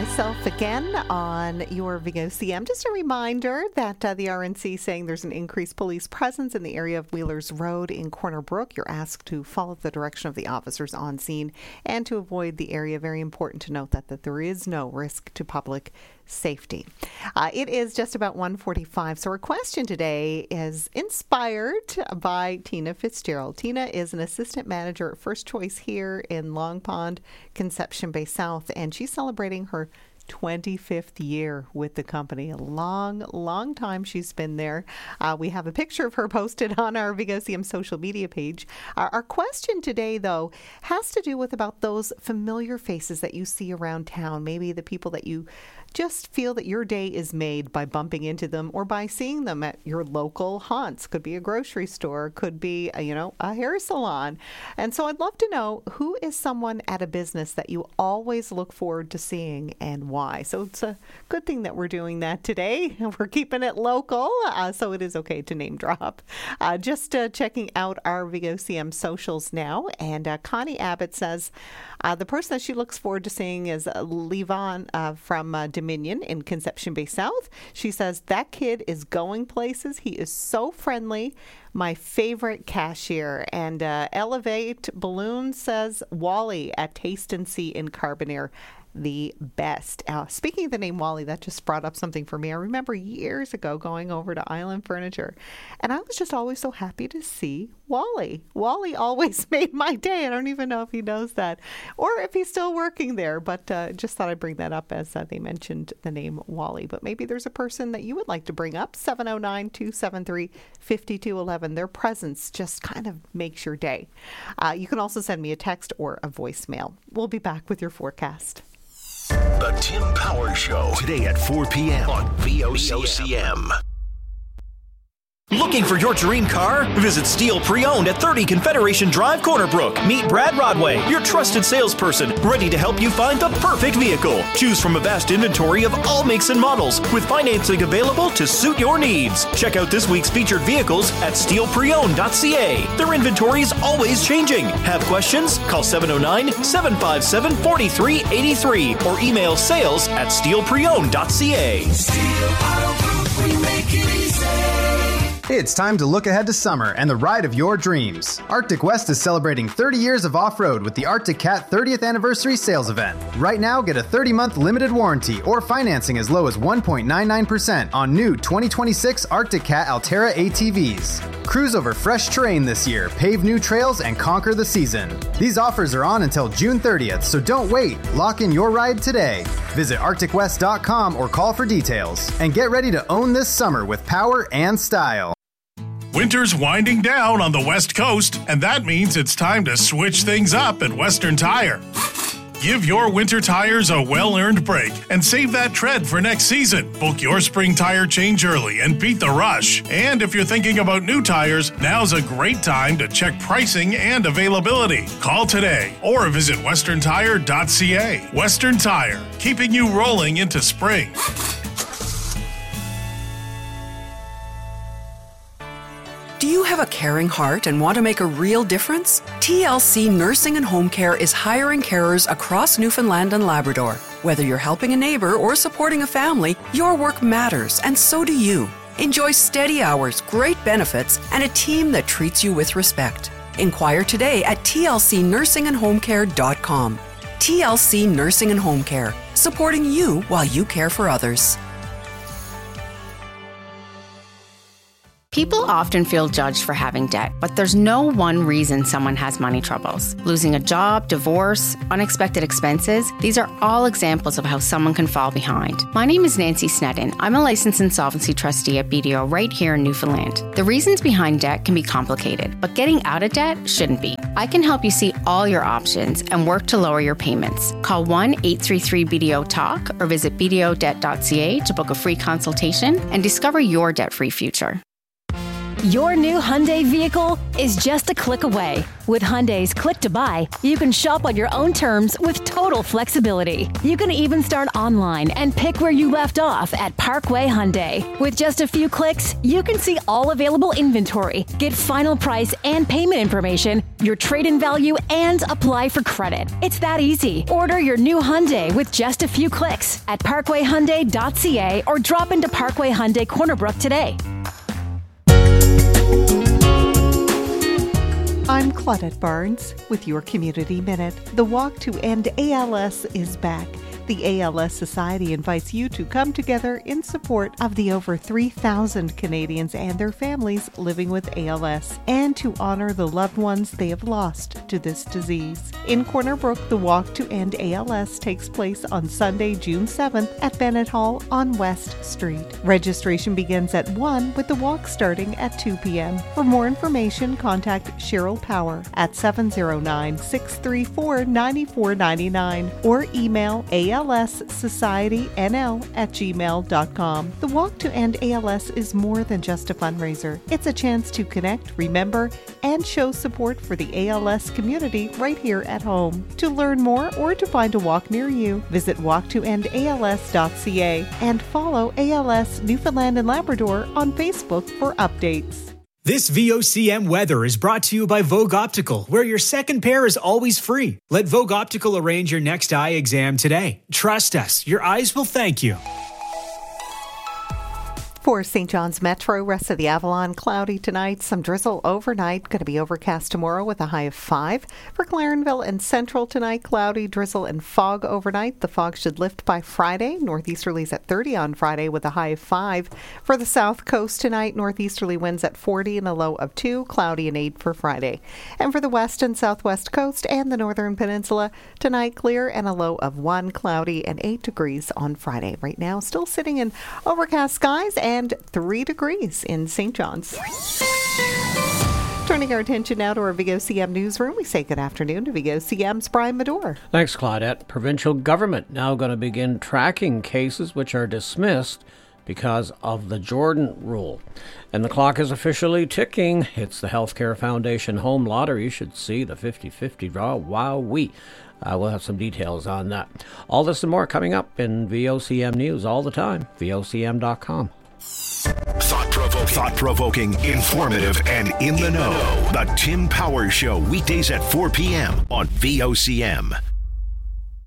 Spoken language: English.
myself again on your VOCM. Just a reminder that the RNC saying there's an increased police presence in the area of Wheelers Road in Corner Brook. You're asked to follow the direction of the officers on scene and to avoid the area. Very important to note that there is no risk to public safety. It is just about 1:45. So our question today is inspired by Tina Fitzgerald. Tina is an assistant manager at First Choice here in Long Pond, Conception Bay South, and she's celebrating her 25th year with the company. A long time she's been there. We have a picture of her posted on our VOCM social media page. Our question today, though, has to do with about those familiar faces that you see around town. Maybe the people that you just feel that your day is made by bumping into them or by seeing them at your local haunts. Could be a grocery store, could be a hair salon. And so I'd love to know, who is someone at a business that you always look forward to seeing and why? So it's a good thing that we're doing that today. We're keeping it local, so it is okay to name drop. Just checking out our VOCM socials now, and Connie Abbott says the person that she looks forward to seeing is Levon from Dominion in Conception Bay South. She says that kid is going places. He is so friendly. My favorite cashier. And Elevate Balloon says Wally at Taste and See in Carbonear. The best. Speaking of the name Wally, that just brought up something for me. I remember years ago going over to Island Furniture, and I was just always so happy to see Wally. Wally always made my day. I don't even know if he knows that or if he's still working there, but just thought I'd bring that up as they mentioned the name Wally. But maybe there's a person that you would like to bring up. 709-273-5211. Their presence just kind of makes your day. You can also send me a text or a voicemail. We'll be back with your forecast. The Tim Power Show, today at 4 p.m. on VOCM. Looking for your dream car? Visit Steel Pre-Owned at 30 Confederation Drive, Corner Brook. Meet Brad Rodway, your trusted salesperson, ready to help you find the perfect vehicle. Choose from a vast inventory of all makes and models, with financing available to suit your needs. Check out this week's featured vehicles at steelpreowned.ca. Their inventory is always changing. Have questions? Call 709-757-4383 or email sales@steelpreowned.ca. Steel Auto Group, we make it easy. It's time to look ahead to summer and the ride of your dreams. Arctic West is celebrating 30 years of off-road with the Arctic Cat 30th Anniversary Sales Event. Right now, get a 30-month limited warranty or financing as low as 1.99% on new 2026 Arctic Cat Altera ATVs. Cruise over fresh terrain this year, pave new trails, and conquer the season. These offers are on until June 30th, so don't wait. Lock in your ride today. Visit arcticwest.com or call for details. And get ready to own this summer with power and style. Winter's winding down on the West Coast, and that means it's time to switch things up at Western Tire. Give your winter tires a well-earned break and save that tread for next season. Book your spring tire change early and beat the rush. And if you're thinking about new tires, now's a great time to check pricing and availability. Call today or visit westerntire.ca. Western Tire, keeping you rolling into spring. Do you have a caring heart and want to make a real difference? TLC Nursing and Home Care is hiring carers across Newfoundland and Labrador. Whether you're helping a neighbor or supporting a family, your work matters, and so do you. Enjoy steady hours, great benefits, and a team that treats you with respect. Inquire today at tlcnursingandhomecare.com. TLC Nursing and Home Care, supporting you while you care for others. People often feel judged for having debt, but there's no one reason someone has money troubles. Losing a job, divorce, unexpected expenses, these are all examples of how someone can fall behind. My name is Nancy Snedden. I'm a licensed insolvency trustee at BDO right here in Newfoundland. The reasons behind debt can be complicated, but getting out of debt shouldn't be. I can help you see all your options and work to lower your payments. Call 1-833-BDO-TALK or visit bdodebt.ca to book a free consultation and discover your debt-free future. Your new Hyundai vehicle is just a click away. With Hyundai's Click to Buy, you can shop on your own terms with total flexibility. You can even start online and pick where you left off at Parkway Hyundai. With just a few clicks, you can see all available inventory, get final price and payment information, your trade-in value, and apply for credit. It's that easy. Order your new Hyundai with just a few clicks at parkwayhyundai.ca or drop into Parkway Hyundai Corner Brook today. I'm Claudette Barnes with your Community Minute. The Walk to End ALS is back. The ALS Society invites you to come together in support of the over 3,000 Canadians and their families living with ALS and to honor the loved ones they have lost to this disease. In Corner Brook, the Walk to End ALS takes place on Sunday, June 7th at Bennett Hall on West Street. Registration begins at 1 with the walk starting at 2 p.m. For more information, contact Cheryl Power at 709-634-9499 or email alssocietynl@gmail.com. The Walk to End ALS is more than just a fundraiser. It's a chance to connect, remember, and show support for the ALS community right here at home. To learn more or to find a walk near you, visit walktoendals.ca and follow ALS Newfoundland and Labrador on Facebook for updates. This VOCM weather is brought to you by Vogue Optical, where your second pair is always free. Let Vogue Optical arrange your next eye exam today. Trust us, your eyes will thank you. For St. John's Metro, rest of the Avalon, cloudy tonight, some drizzle overnight, going to be overcast tomorrow with a high of 5. For Clarenville and Central tonight, cloudy, drizzle, and fog overnight. The fog should lift by Friday. Northeasterlies at 30 on Friday with a high of 5. For the South Coast tonight, northeasterly winds at 40 and a low of 2, cloudy and 8 for Friday. And for the West and Southwest Coast and the Northern Peninsula, tonight clear and a low of 1, cloudy and 8 degrees on Friday. Right now, still sitting in overcast skies and 3 degrees in St. John's. Turning our attention now to our VOCM newsroom, we say good afternoon to VOCM's Brian Medore. Thanks, Claudette. Provincial government now going to begin tracking cases which are dismissed because of the Jordan rule. And the clock is officially ticking. It's the Healthcare Foundation Home Lottery. You should see the 50-50 draw. Wowee. We'll have some details on that. All this and more coming up in VOCM News all the time. VOCM.com. Thought-provoking, informative, and in the know. The Tim Powers Show, weekdays at 4 p.m. on VOCM.